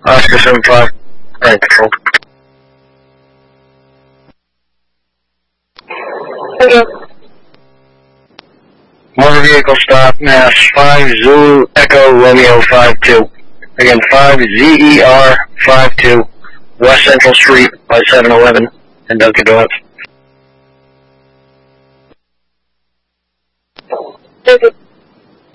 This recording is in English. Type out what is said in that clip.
Oscar 75, current control. Okay. Motor vehicle stop, Mass 5 Zulu Echo Romeo 52. Again, 5 ZER 52, West Central Street by 711 in Dunkin' Donuts.